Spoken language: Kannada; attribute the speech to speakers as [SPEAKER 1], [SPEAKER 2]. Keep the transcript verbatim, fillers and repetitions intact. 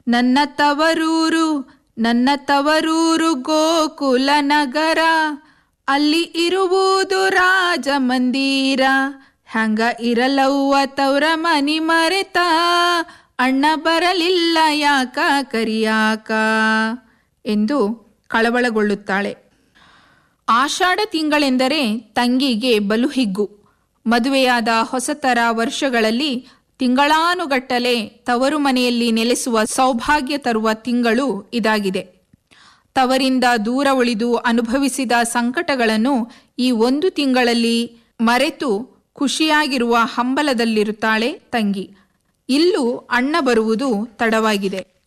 [SPEAKER 1] ನನ್ನ ತವರೂರು ನನ್ನ ತವರೂರು ಗೋಕುಲ ನಗರ, ಅಲ್ಲಿ ಇರುವುದು ರಾಜ ಮಂದಿರ. ಹ್ಯಾಂಗ ಇರಲವ್ವ ತವ್ರ ಮನಿ ಮರೆತ, ಅಣ್ಣ ಬರಲಿಲ್ಲ ಯಾಕ ಕರಿಯಾಕ ಎಂದು ಕಳವಳಗೊಳ್ಳುತ್ತಾಳೆ. ಆಷಾಢ ತಿಂಗಳೆಂದರೆ ತಂಗಿಗೆ ಬಲು ಹಿಗ್ಗು. ಮದುವೆಯಾದ ಹೊಸತರ ವರ್ಷಗಳಲ್ಲಿ ತಿಂಗಳಾನುಗಟ್ಟಲೆ ತವರು ಮನೆಯಲ್ಲಿ ನೆಲೆಸುವ ಸೌಭಾಗ್ಯ ತರುವ ತಿಂಗಳು ಇದಾಗಿದೆ. ತವರಿಂದ ದೂರ ಉಳಿದು ಅನುಭವಿಸಿದ ಸಂಕಟಗಳನ್ನು ಈ ಒಂದು ತಿಂಗಳಲ್ಲಿ ಮರೆತು ಖುಷಿಯಾಗಿರುವ ಹಂಬಲದಲ್ಲಿರುತ್ತಾಳೆ ತಂಗಿ. ಇಲ್ಲೂ ಅಣ್ಣ ಬರುವುದು ತಡವಾಗಿದೆ.